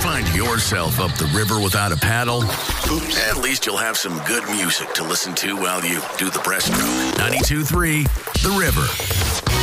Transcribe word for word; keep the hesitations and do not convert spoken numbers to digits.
Find yourself up the river without a paddle? At least you'll have some good music to listen to while you do the breaststroke. ninety-two point three The River.